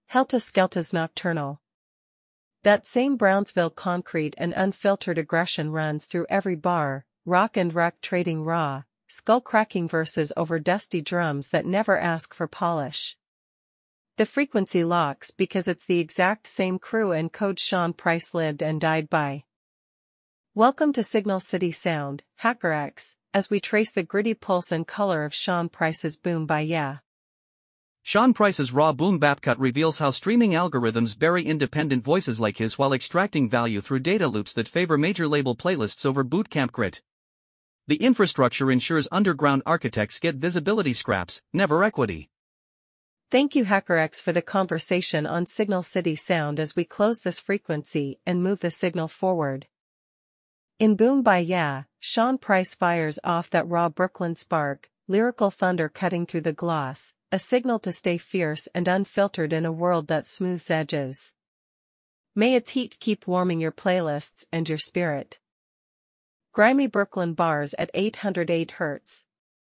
Helter Skelter's Nocturnal. That same Brownsville concrete and unfiltered aggression runs through every bar, rock and ruck trading raw, skull-cracking verses over dusty drums that never ask for polish. The frequency locks because it's the exact same crew and code Sean Price lived and died by. Welcome to Signal City Sound, HackerX, as we trace the gritty pulse and color of Sean Price's boom bap. Yeah. Sean Price's raw boom bap cut reveals how streaming algorithms bury independent voices like his while extracting value through data loops that favor major label playlists over bootcamp grit. The infrastructure ensures underground architects get visibility scraps, never equity. Thank you HackerX for the conversation on Signal City Sound as we close this frequency and move the signal forward. In Boom Bap Yeah, Sean Price fires off that raw Brooklyn spark, lyrical thunder cutting through the gloss, a signal to stay fierce and unfiltered in a world that smooths edges. May its heat keep warming your playlists and your spirit. Grimy Brooklyn bars at 808 Hz.